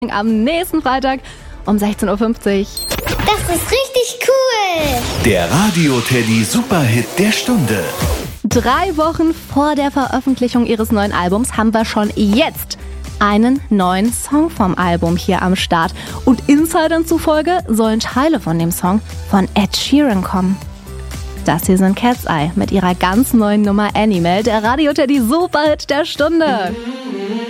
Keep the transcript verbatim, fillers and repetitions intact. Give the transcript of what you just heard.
am nächsten Freitag um sechzehn Uhr fünfzig. Das ist richtig cool. Der Radio-Teddy Superhit der Stunde. Drei Wochen vor der Veröffentlichung ihres neuen Albums haben wir schon jetzt einen neuen Song vom Album hier am Start. Und Insidern zufolge sollen Teile von dem Song von Ed Sheeran kommen. Das hier sind Cat's Eye mit ihrer ganz neuen Nummer Animal, der Radio-Teddy Superhit der Stunde.